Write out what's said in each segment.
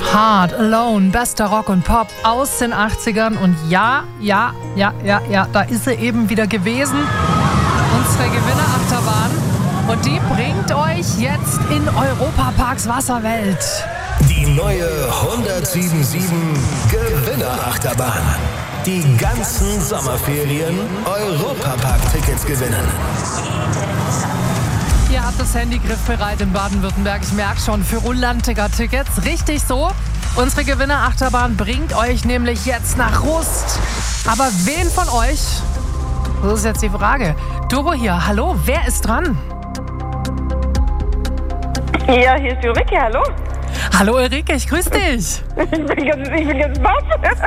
Hard, Alone, bester Rock und Pop aus den 80ern. Und ja, da ist sie eben wieder gewesen. Unsere Gewinnerachterbahn. Und die bringt euch jetzt in Europaparks Wasserwelt. Die neue 1077 Gewinnerachterbahn. Die ganzen Sommerferien Europapark-Tickets gewinnen. Ihr habt das Handy griffbereit in Baden-Württemberg. Ich merke schon, für Rulantica-Tickets. Richtig so. Unsere Gewinnerachterbahn bringt euch nämlich jetzt nach Rust. Aber wen von euch? Das ist jetzt die Frage. Doro hier, hallo, wer ist dran? Ja, hier ist Ulrike, hallo. Hallo Ulrike, ich grüße dich. Ich bin ganz baff.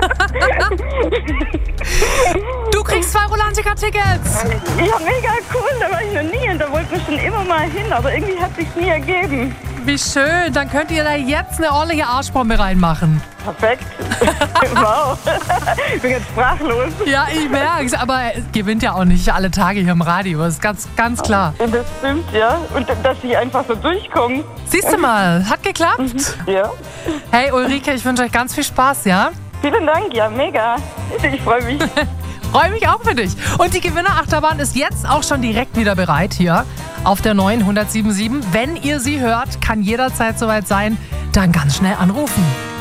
Du kriegst 2 Rulantica-Tickets. Ja, mega cool, da war ich noch nie und da wollten wir schon immer mal hin, aber irgendwie hat sich's nie ergeben. Wie schön, dann könnt ihr da jetzt eine ordentliche Arschbombe reinmachen. Perfekt. Wow. Ich bin ganz sprachlos. Ja, ich merk's, aber gewinnt ja auch nicht alle Tage hier im Radio, das ist ganz klar. Das stimmt, ja. Und dass ich einfach so durchkomme. Siehst du mal, hat geklappt. Ja. Hey Ulrike, ich wünsche euch ganz viel Spaß, ja? Vielen Dank, ja, mega. Ich freue mich. Freue mich auch für dich. Und die Gewinnerachterbahn ist jetzt auch schon direkt wieder bereit hier auf der neuen 1077. Wenn ihr sie hört, kann jederzeit soweit sein, dann ganz schnell anrufen.